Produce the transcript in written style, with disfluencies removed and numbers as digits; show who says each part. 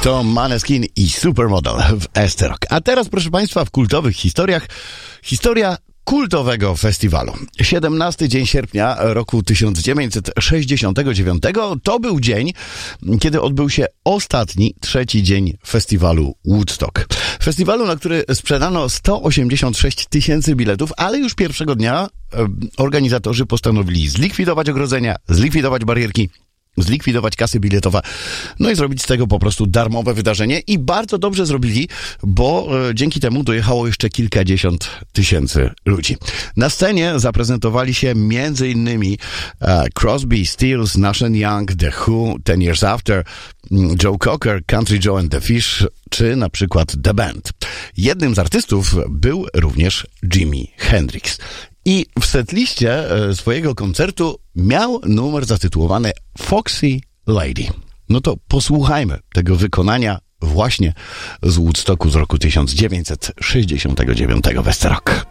Speaker 1: To Maneskin i Supermodel w ST Rock. A teraz, proszę Państwa, w kultowych historiach, historia kultowego festiwalu. 17 dzień sierpnia roku 1969 to był dzień, kiedy odbył się ostatni, trzeci dzień festiwalu Woodstock. Festiwalu, na który sprzedano 186 000 biletów, ale już pierwszego dnia organizatorzy postanowili zlikwidować ogrodzenia, zlikwidować barierki, zlikwidować kasy biletowe, no i zrobić z tego po prostu darmowe wydarzenie i bardzo dobrze zrobili, bo dzięki temu dojechało jeszcze kilkadziesiąt tysięcy ludzi. Na scenie zaprezentowali się m.in. Crosby, Stills, Nash & Young, The Who, 10 Years After, Joe Cocker, Country Joe and the Fish, czy na przykład The Band. Jednym z artystów był również Jimi Hendrix. I w setliście swojego koncertu miał numer zatytułowany Foxy Lady. No to posłuchajmy tego wykonania właśnie z Woodstocku z roku 1969 w ST Rock.